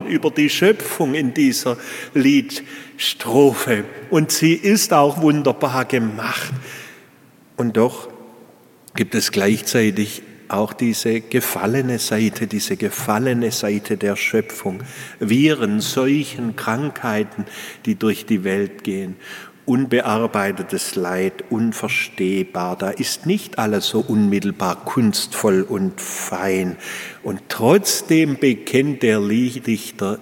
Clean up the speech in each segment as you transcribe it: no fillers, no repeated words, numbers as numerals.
über die Schöpfung in dieser Liedstrophe. Und sie ist auch wunderbar gemacht. Und doch gibt es gleichzeitig auch diese gefallene Seite der Schöpfung. Viren, Seuchen, Krankheiten, die durch die Welt gehen. Unbearbeitetes Leid, unverstehbar. Da ist nicht alles so unmittelbar kunstvoll und fein. Und trotzdem bekennt der Lieddichter,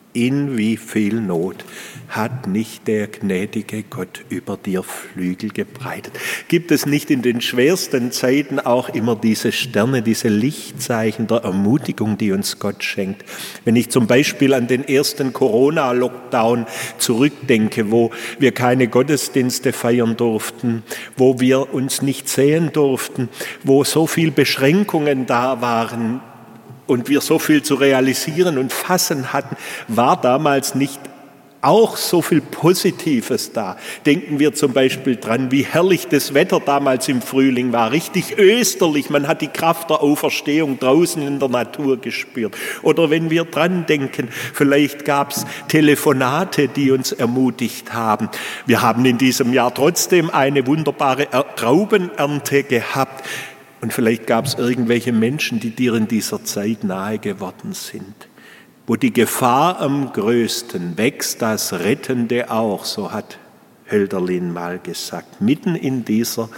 in wie viel Not hat nicht der gnädige Gott über dir Flügel gebreitet. Gibt es nicht in den schwersten Zeiten auch immer diese Sterne, diese Lichtzeichen der Ermutigung, die uns Gott schenkt? Wenn ich zum Beispiel an den ersten Corona-Lockdown zurückdenke, wo wir keine Gottesdienste feiern durften, wo wir uns nicht sehen durften, wo so viel Beschränkungen da waren, und wir so viel zu realisieren und fassen hatten, war damals nicht auch so viel Positives da. Denken wir zum Beispiel dran, wie herrlich das Wetter damals im Frühling war, richtig österlich, man hat die Kraft der Auferstehung draußen in der Natur gespürt. Oder wenn wir dran denken, vielleicht gab es Telefonate, die uns ermutigt haben. Wir haben in diesem Jahr trotzdem eine wunderbare Traubenernte gehabt. Und vielleicht gab es irgendwelche Menschen, die dir in dieser Zeit nahe geworden sind. Wo die Gefahr am größten wächst, das Rettende auch, so hat Hölderlin mal gesagt. Mitten in dieser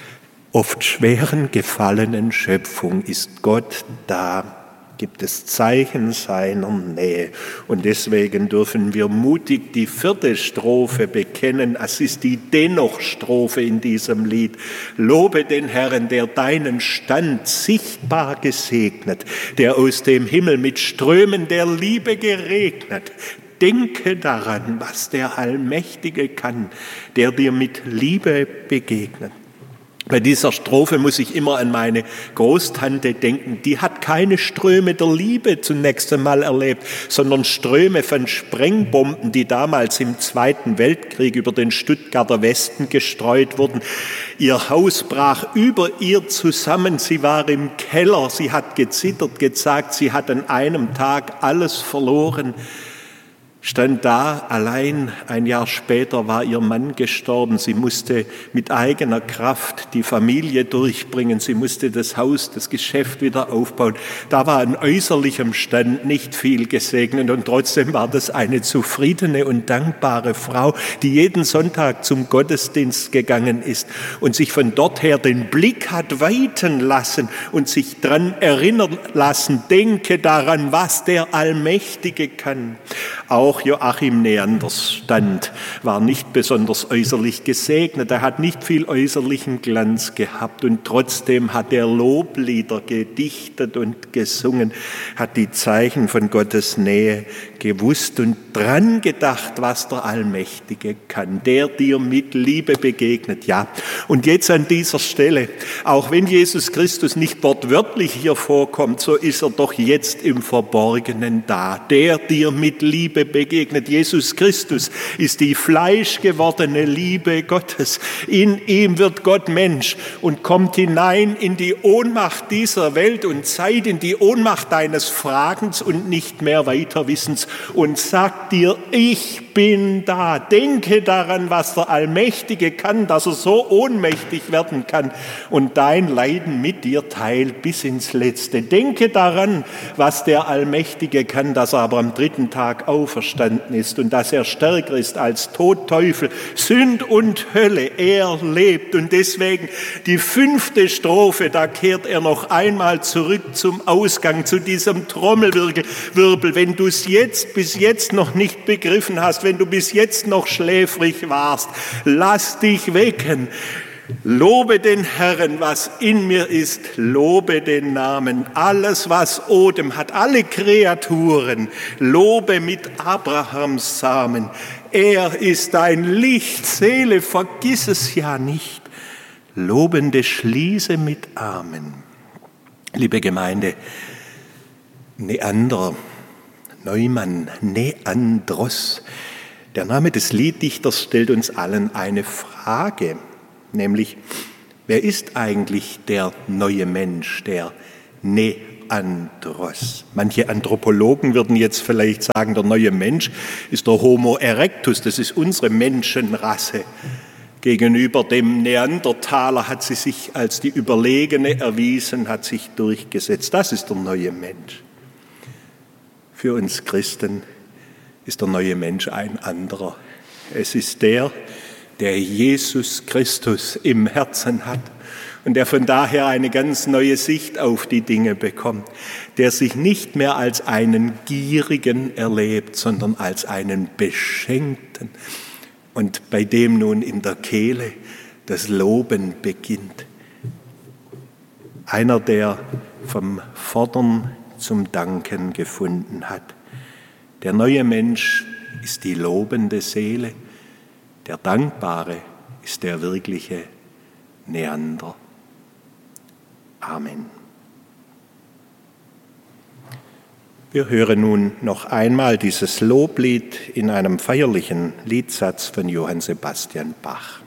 oft schweren, gefallenen Schöpfung ist Gott da. Gibt es Zeichen seiner Nähe. Und deswegen dürfen wir mutig die 4. Strophe bekennen. Es ist die Dennoch-Strophe in diesem Lied. Lobe den Herrn, der deinen Stand sichtbar gesegnet, der aus dem Himmel mit Strömen der Liebe geregnet. Denke daran, was der Allmächtige kann, der dir mit Liebe begegnet. Bei dieser Strophe muss ich immer an meine Großtante denken. Die hat keine Ströme der Liebe zunächst einmal erlebt, sondern Ströme von Sprengbomben, die damals im Zweiten Weltkrieg über den Stuttgarter Westen gestreut wurden. Ihr Haus brach über ihr zusammen. Sie war im Keller. Sie hat gezittert, gesagt, sie hat an einem Tag alles verloren. Stand da allein, ein Jahr später war ihr Mann gestorben, sie musste mit eigener Kraft die Familie durchbringen, sie musste das Haus, das Geschäft wieder aufbauen. Da war an äußerlichem Stand nicht viel gesegnet und trotzdem war das eine zufriedene und dankbare Frau, die jeden Sonntag zum Gottesdienst gegangen ist und sich von dort her den Blick hat weiten lassen und sich dran erinnern lassen, denke daran, was der Allmächtige kann. Auch Joachim Neanders Stand war nicht besonders äußerlich gesegnet. Er hat nicht viel äußerlichen Glanz gehabt und trotzdem hat er Loblieder gedichtet und gesungen, hat die Zeichen von Gottes Nähe gewusst und dran gedacht, was der Allmächtige kann, der dir mit Liebe begegnet. Ja, und jetzt an dieser Stelle, auch wenn Jesus Christus nicht wortwörtlich hier vorkommt, so ist er doch jetzt im Verborgenen da, der dir mit Liebe begegnet. Jesus Christus ist die fleischgewordene Liebe Gottes. In ihm wird Gott Mensch und kommt hinein in die Ohnmacht dieser Welt und Zeit, in die Ohnmacht deines Fragens und nicht mehr Weiterwissens und sagt dir, ich bin da. Denke daran, was der Allmächtige kann, dass er so ohnmächtig werden kann und dein Leiden mit dir teilt bis ins Letzte. Denke daran, was der Allmächtige kann, dass er aber am 3. Tag auferstanden ist und dass er stärker ist als Tod, Teufel, Sünd und Hölle. Er lebt und deswegen die 5. Strophe, da kehrt er noch einmal zurück zum Ausgang, zu diesem Trommelwirbel. Wenn du es bis jetzt noch nicht begriffen hast, wenn du bis jetzt noch schläfrig warst, lass dich wecken. Lobe den Herrn, was in mir ist, lobe den Namen. Alles, was Odem hat, alle Kreaturen, lobe mit Abrahams Samen. Er ist dein Licht, Seele, vergiss es ja nicht. Lobende schließe mit Amen. Liebe Gemeinde, Neumann, Neandros. Der Name des Lieddichters stellt uns allen eine Frage, nämlich, wer ist eigentlich der neue Mensch, der Neandros. Manche Anthropologen würden jetzt vielleicht sagen, der neue Mensch ist der Homo erectus, das ist unsere Menschenrasse. Gegenüber dem Neandertaler hat sie sich als die Überlegene erwiesen, hat sich durchgesetzt. Das ist der neue Mensch. Für uns Christen ist der neue Mensch ein anderer. Es ist der Jesus Christus im Herzen hat und der von daher eine ganz neue Sicht auf die Dinge bekommt, der sich nicht mehr als einen Gierigen erlebt, sondern als einen Beschenkten und bei dem nun in der Kehle das Loben beginnt. Einer, der vom Fordern zum Danken gefunden hat. Der neue Mensch ist die lobende Seele, der Dankbare ist der wirkliche Neander. Amen. Wir hören nun noch einmal dieses Loblied in einem feierlichen Liedsatz von Johann Sebastian Bach.